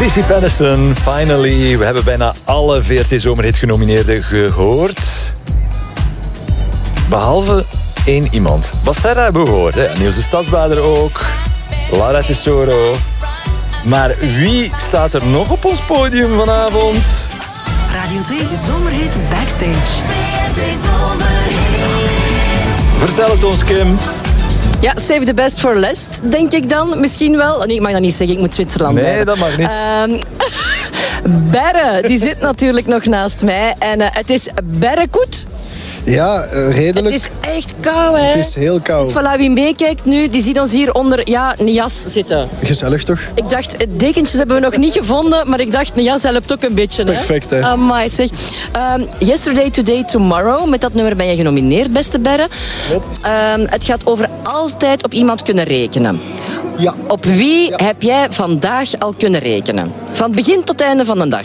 Sissy Peniston, finally. We hebben bijna alle VRT Zomerhit genomineerden gehoord. Behalve één iemand. Bassera hebben we gehoord, hè? Niels de Stadsbader ook. Lara Tesoro. Maar wie staat er nog op ons podium vanavond? Radio 2 Zomerhit Backstage. Vertel het ons, Kim. Ja, save the best for last, denk ik dan. Misschien wel. Nee, ik mag dat niet zeggen. Ik moet Zwitserland Nee, blijven. dat mag niet. Berre, die zit natuurlijk nog naast mij. En het is Berrekoet. Ja, redelijk. Het is echt koud, hè? Het is heel koud. Dus voilà, wie meekijkt nu, die ziet ons hier onder een jas zitten. Gezellig toch? Ik dacht, dekentjes hebben we nog niet gevonden, maar ik dacht, een jas helpt ook een beetje. Perfect, hè? Amai, zeg. Yesterday, Today, Tomorrow. Met dat nummer ben je genomineerd, beste Berre. Het gaat over altijd op iemand kunnen rekenen. Ja. Op wie heb jij vandaag al kunnen rekenen? Van begin tot einde van de dag.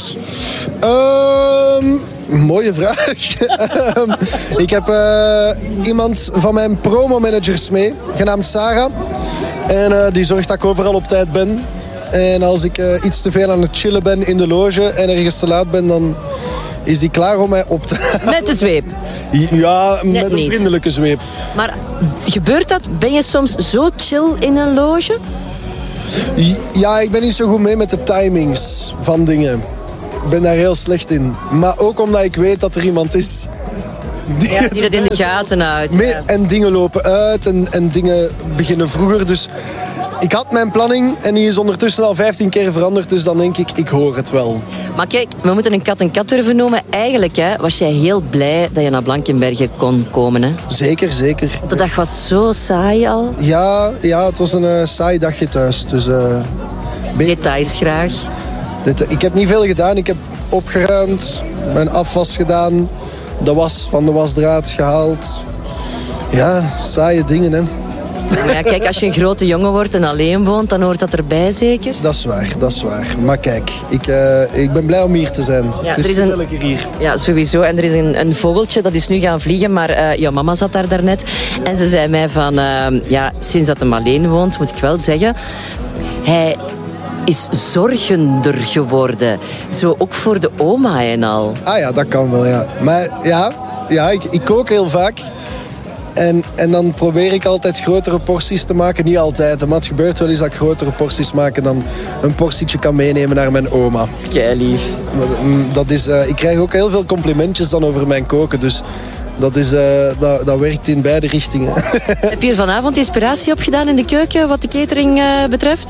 Mooie vraag. Ik heb iemand van mijn promomanagers mee, genaamd Sarah. En die zorgt dat ik overal op tijd ben. En als ik iets te veel aan het chillen ben in de loge en ergens te laat ben, dan is die klaar om mij op te halen. Met de zweep. Ja, met een niet. vriendelijke zweep. Maar gebeurt dat? Ben je soms zo chill in een loge? Ja, ik ben niet zo goed mee met de timings van dingen. Ik ben daar heel slecht in. Maar ook omdat ik weet dat er iemand is die dat in de gaten houdt. Ja. En dingen lopen uit en dingen beginnen vroeger. Dus ik had mijn planning en die is ondertussen al 15 keer veranderd. Dus dan denk ik hoor het wel. Maar kijk, we moeten een kat durven noemen. Eigenlijk was jij heel blij dat je naar Blankenberge kon komen. Hè? Zeker, zeker. De dag was zo saai al. Ja, het was een saai dagje thuis. Dus, Details graag. Ik heb niet veel gedaan. Ik heb opgeruimd, mijn afwas gedaan, de was van de wasdraad gehaald. Ja, saaie dingen, hè. Ja, kijk, als je een grote jongen wordt en alleen woont, dan hoort dat erbij zeker. Dat is waar. Maar kijk, ik ben blij om hier te zijn. Ja, het is gezelliger hier. Ja, sowieso. En er is een vogeltje, dat is nu gaan vliegen, maar jouw mama zat daar daarnet. En ze zei mij van, sinds dat hij alleen woont, moet ik wel zeggen, hij is zorgender geworden. Zo ook voor de oma en al. Ah ja, dat kan wel, ja. Maar ik kook heel vaak. En dan probeer ik altijd grotere porties te maken. Niet altijd, maar het gebeurt wel eens dat ik grotere porties maak en dan een portietje kan meenemen naar mijn oma. Dat is keilief. Ik krijg ook heel veel complimentjes dan over mijn koken, dus dat werkt in beide richtingen. Heb je hier vanavond inspiratie opgedaan in de keuken, wat de catering betreft?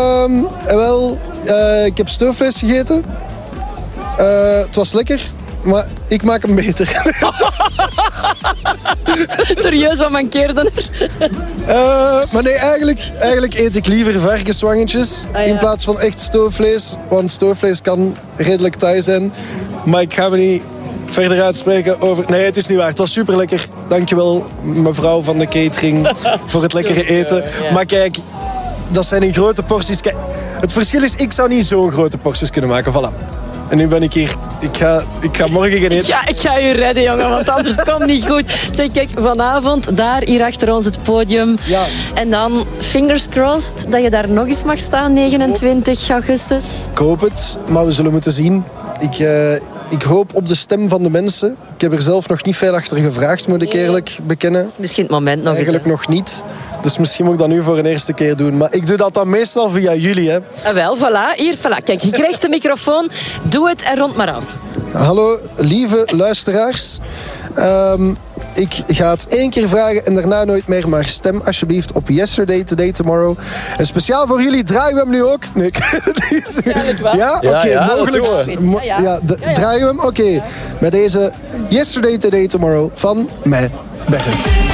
Ik heb stoofvlees gegeten. Het was lekker, maar ik maak hem beter. Serieus, wat mankeerde er? Maar nee, eigenlijk eet ik liever varkenswangetjes in plaats van echt stoofvlees. Want stoofvlees kan redelijk taai zijn. Maar ik ga me niet verder uitspreken over... Nee, het is niet waar. Het was super lekker. Dankjewel, mevrouw van de catering, voor het lekkere eten. Ja. Maar kijk, dat zijn in grote porties. Kijk, het verschil is, ik zou niet zo'n grote porties kunnen maken. Voilà. En nu ben ik hier. Ik ga morgen gaan eten. Ik ga je redden, jongen, want anders komt het niet goed. Zeg, kijk, vanavond, daar, hier achter ons het podium. Ja. En dan, fingers crossed, dat je daar nog eens mag staan, 29 augustus. Ik hoop het, maar we zullen moeten zien. Ik hoop op de stem van de mensen. Ik heb er zelf nog niet veel achter gevraagd, moet ik eerlijk bekennen. Dat is misschien het moment nog Eigenlijk eens, nog niet. Dus misschien moet ik dat nu voor een eerste keer doen. Maar ik doe dat dan meestal via jullie, hè. Wel, voilà. Hier, voilà. Kijk, je krijgt de microfoon. Doe het en rond maar af. Hallo, lieve luisteraars. Ik ga het 1 keer vragen en daarna nooit meer. Maar stem alsjeblieft op Yesterday, Today, Tomorrow. En speciaal voor jullie draaien we hem nu ook. Nee, ja, oké, mogelijk. Draaien we hem? Oké. Met deze Yesterday, Today, Tomorrow van mij, Berre.